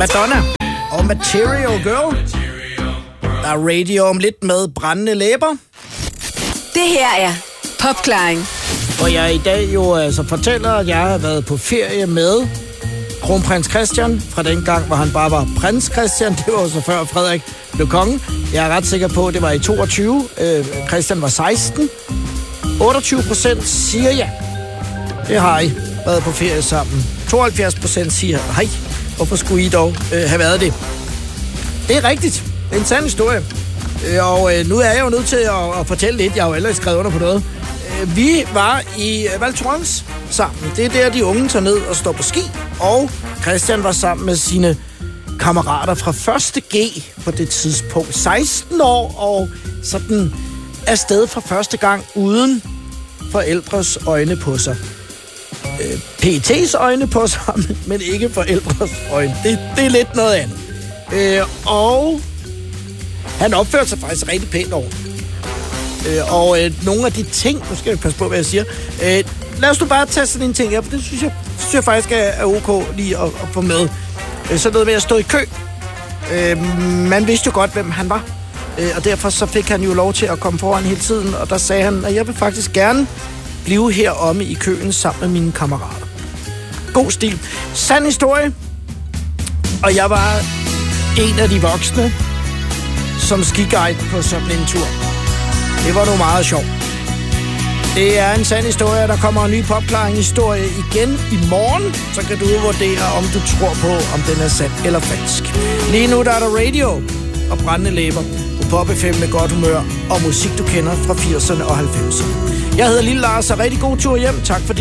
Madonna og Material Girl. Der er radio om lidt med brændende læber. Det her er Popklaring. Og jeg i dag jo altså fortæller, at jeg har været på ferie med kronprins Christian. Fra den gang, hvor han bare var prins Christian. Det var jo så før Frederik blev konge. Jeg er ret sikker på, at det var i 22. Christian var 16. 28% siger ja. Det har I været på ferie sammen. 72% siger hej. Hvorfor skulle I dog have været det? Det er rigtigt. Det er en sand historie. Og nu er jeg jo nødt til at fortælle lidt. Jeg har jo ellers skrevet under på noget. Vi var i Val Thorens sammen. Det er der, de unge tager ned og står på ski. Og Christian var sammen med sine kammerater fra 1. G på det tidspunkt. 16 år og sådan afsted for første gang uden forældres øjne på sig. PET's øjne på sig, men ikke forældres øjne. Det er lidt noget andet. Og han opførte sig faktisk rigtig pænt over. Og nogle af de ting, nu skal jeg passe på, hvad jeg siger. Lad os nu bare tage sådan en ting her, for det synes jeg faktisk er ok lige at få med. Så noget med at stå i kø. Man vidste jo godt, hvem han var. Og derfor så fik han jo lov til at komme foran hele tiden. Og der sagde han, at jeg vil faktisk gerne blive heromme i køen sammen med mine kammerater. God stil. Sand historie. Og jeg var en af de voksne, som skiguide på sådan en tur. Det var nu meget sjovt. Det er en sand historie, der kommer en ny popklaring-historie igen i morgen. Så kan du vurdere, om du tror på, om den er sand eller falsk. Lige nu der er der radio og brændende læber på Pop FM med godt humør og musik, du kender fra 80'erne og 90'erne. Jeg hedder Lille Lars, og rigtig god tur hjem. Tak fordi